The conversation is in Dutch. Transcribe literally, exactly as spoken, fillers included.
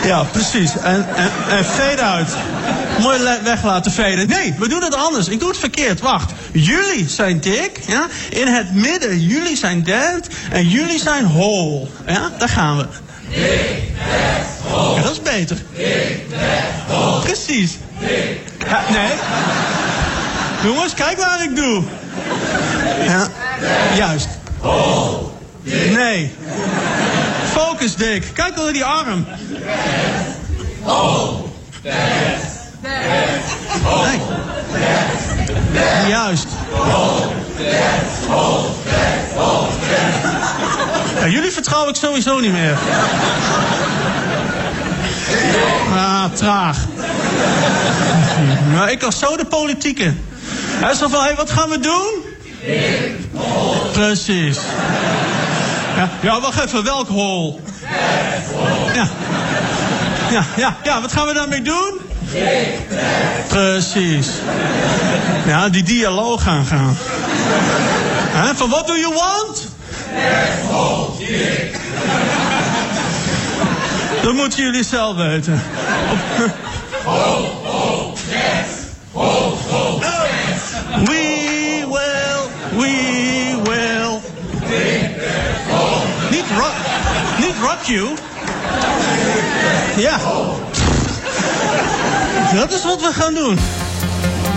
Ja, precies. En, en, en fade uit. Mooi le- weg laten faden. Nee, we doen het anders. Ik doe het verkeerd. Wacht. Jullie zijn dik. Ja? In het midden. Jullie zijn dead. En jullie zijn whole. Ja, daar gaan we. Dik, dead, whole. Ja, dat is beter. Dik, dead, whole. Precies. Dik. Ja, nee. Jongens, kijk waar ik doe. Ja. Juist. Whole. Nee. Focus, Dick. Kijk onder die arm. Nee. Juist. Ja, jullie vertrouw ik sowieso niet meer. Ah, traag. Nou, ik was zo de politiek in. Hij is zo van, hé, hey, wat gaan we doen? Precies. Ja, ja, wacht even, welk hol? Ja. Ja, ja, ja, wat gaan we daarmee doen? Precies. Ja, die dialoog gaan gaan. Huh? Van what do you want? Dat moeten jullie zelf weten. We will, we will. Niet rock, niet rock you. Ja. Dat is wat we gaan doen.